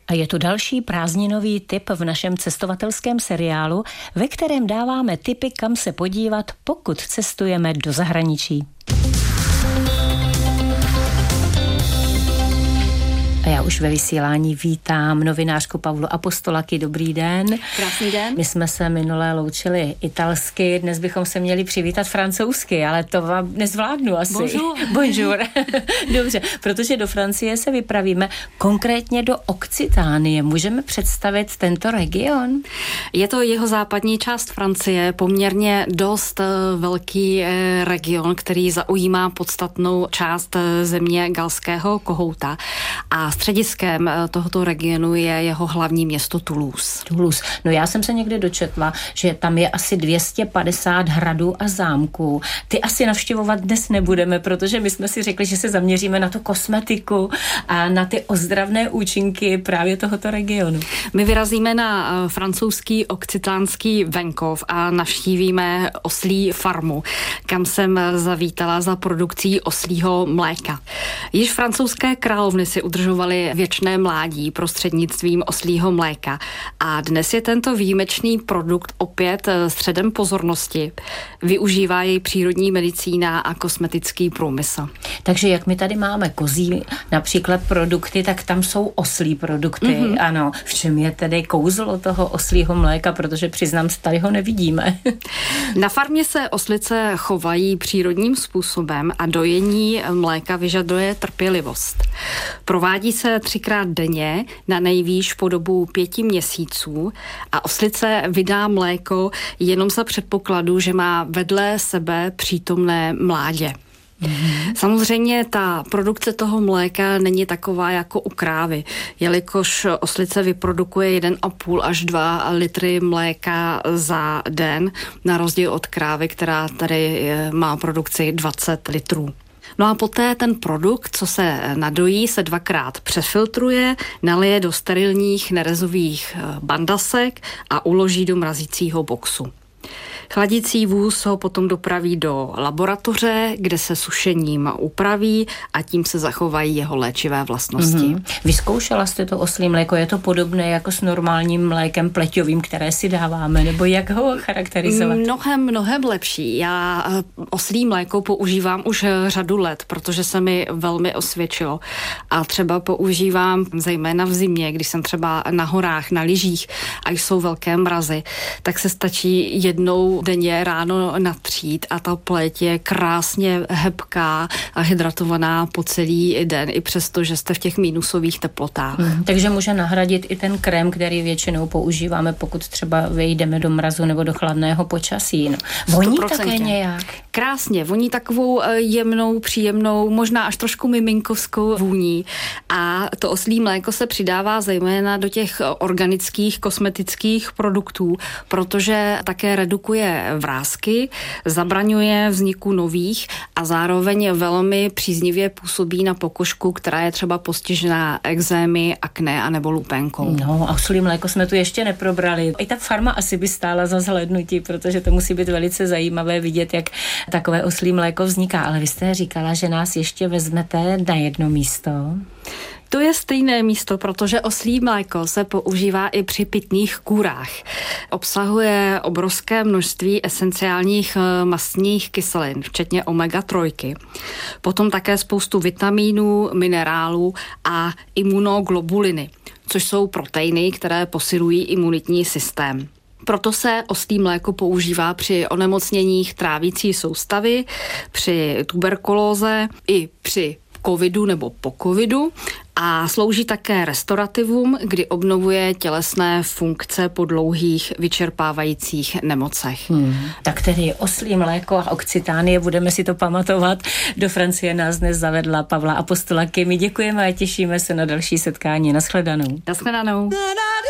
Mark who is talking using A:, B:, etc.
A: A je tu další prázdninový tip v našem cestovatelském seriálu, ve kterém dáváme tipy, kam se podívat, pokud cestujeme do zahraničí. A já už ve vysílání vítám novinářku Pavlu Apostolaky. Dobrý den.
B: Krásný den.
A: My jsme se minule loučili italsky, dnes bychom se měli přivítat francouzsky, ale to vám nezvládnu asi.
B: Bonjour.
A: Bonjour. Dobře, protože do Francie se vypravíme, konkrétně do Okcitánie. Můžeme představit tento region?
B: Je to jihozápadní část Francie, poměrně dost velký region, který zaujímá podstatnou část země galského kohouta. A střediskem tohoto regionu je jeho hlavní město Toulouse.
A: Toulouse. No já jsem se někde dočetla, že tam je asi 250 hradů a zámků. Ty asi navštěvovat dnes nebudeme, protože my jsme si řekli, že se zaměříme na tu kosmetiku a na ty ozdravné účinky právě tohoto regionu.
B: My vyrazíme na francouzský okcitánský venkov a navštívíme oslí farmu, kam jsem zavítala za produkcí oslího mléka. Již francouzské královny si udržovaly věčné mládí prostřednictvím oslího mléka a dnes je tento výjimečný produkt opět středem pozornosti. Využívá jej přírodní medicína a kosmetický průmysl.
A: Takže jak my tady máme kozí například produkty, tak tam jsou oslí produkty. Mm-hmm. Ano, v čem je tedy kouzlo toho oslího mléka, protože přiznám, tady ho nevidíme.
B: Na farmě se oslice chovají přírodním způsobem a dojení mléka vyžaduje trpělivost. Provádí se 3krát denně, na nejvýš po dobu 5 měsíců a oslice vydá mléko jenom za předpokladu, že má vedle sebe přítomné mládě. Samozřejmě ta produkce toho mléka není taková jako u krávy, jelikož oslice vyprodukuje 1,5 až 2 litry mléka za den, na rozdíl od krávy, která tady má produkci 20 litrů. No a poté ten produkt, co se nadojí, se 2krát přefiltruje, nalije do sterilních nerezových bandasek a uloží do mrazícího boxu. Chladící vůz ho potom dopraví do laboratoře, kde se sušením upraví a tím se zachovají jeho léčivé vlastnosti. Mm-hmm.
A: Vyzkoušela jste to oslí mléko? Je to podobné jako s normálním mlékem pleťovým, které si dáváme? Nebo jak ho charakterizovat?
B: Mnohem lepší. Já oslí mléko používám už řadu let, protože se mi velmi osvědčilo. A třeba používám zejména v zimě, když jsem třeba na horách, na lyžích a jsou velké mrazy, tak se stačí jednou denně ráno natřít a ta pleť je krásně hebká a hydratovaná po celý den, i přesto, že jste v těch minusových teplotách.
A: Takže může nahradit i ten krém, který většinou používáme, pokud třeba vyjdeme do mrazu nebo do chladného počasí. No. Voní také nějak?
B: Krásně, voní takovou jemnou, příjemnou, možná až trošku miminkovskou vůní. A to oslí mléko se přidává zejména do těch organických kosmetických produktů, protože také redukuje vrásky, zabraňuje vzniku nových a zároveň velmi příznivě působí na pokožku, která je třeba postižená ekzémy, akné a nebo lupénkou.
A: No a oslí mléko jsme tu ještě neprobrali. I ta farma asi by stála za zhlédnutí, protože to musí být velice zajímavé vidět, jak takové oslí mléko vzniká. Ale vy jste říkala, že nás ještě vezmete na jedno místo.
B: To je stejné místo, protože oslí mléko se používá i při pitných kůrách. Obsahuje obrovské množství esenciálních mastných kyselin, včetně omega-3. Potom také spoustu vitamínů, minerálů a imunoglobuliny, což jsou proteiny, které posilují imunitní systém. Proto se oslí mléko používá při onemocněních trávicí soustavy, při tuberkulóze i při covidu nebo po covidu a slouží také restaurativům, kdy obnovuje tělesné funkce po dlouhých vyčerpávajících nemocech.
A: Tak tedy oslí mléko a Okcitánie, budeme si to pamatovat. Do Francie nás dnes zavedla Pavla Apostolaky. My děkujeme a těšíme se na další setkání. Naschledanou.
B: Naschledanou.